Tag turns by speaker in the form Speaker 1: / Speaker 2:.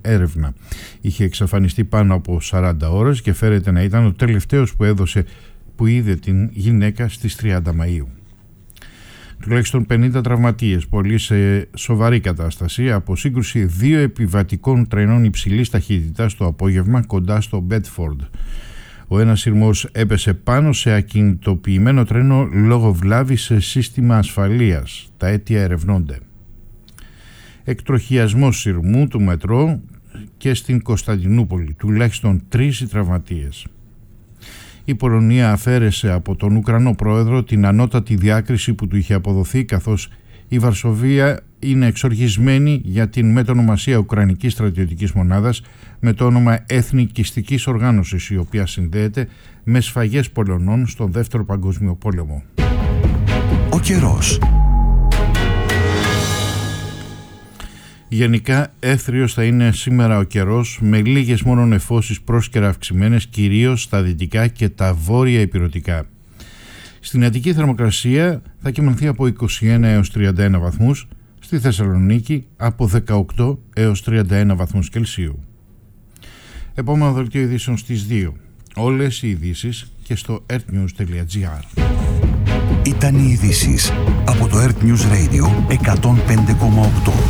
Speaker 1: έρευνα. Είχε εξαφανιστεί πάνω από 40 ώρες και φέρεται να ήταν ο τελευταίος που είδε την γυναίκα στις 30 Μαΐου. Τουλάχιστον 50 τραυματίες, πολλοί σε σοβαρή κατάσταση, από σύγκρουση δύο επιβατικών τρενών υψηλής ταχύτητας το απόγευμα κοντά στο Μπέτφορντ. Ο ένας σειρμός έπεσε πάνω σε ακινητοποιημένο τρένο λόγω βλάβης σε σύστημα ασφαλείας. Τα αίτια ερευνώνται. Εκτροχιασμός σειρμού του μετρό και στην Κωνσταντινούπολη. Τουλάχιστον 3 τραυματίες. Η Πολωνία αφαίρεσε από τον Ουκρανό πρόεδρο την ανώτατη διάκριση που του είχε αποδοθεί, καθώς η Βαρσοβία είναι εξοργισμένη για την μετονομασία Ουκρανικής στρατιωτικής μονάδας με το όνομα Εθνικιστικής Οργάνωσης, η οποία συνδέεται με σφαγές Πολωνών στον Δεύτερο Παγκόσμιο Πόλεμο.
Speaker 2: Ο καιρός.
Speaker 1: Γενικά έθριος θα είναι σήμερα ο καιρός, με λίγες μόνο νεφώσεις πρόσκαιρα αυξημένες, κυρίως στα δυτικά και τα βόρεια ηπειρωτικά. Στην Αττική θερμοκρασία θα κυμανθεί από 21 έως 31 βαθμούς, στη Θεσσαλονίκη από 18 έως 31 βαθμούς Κελσίου. Επόμενο δελτίο ειδήσεων στις 2. Όλες οι ειδήσεις και στο earthnews.gr.
Speaker 2: Ήταν οι ειδήσεις από το Earth News Radio 105,8.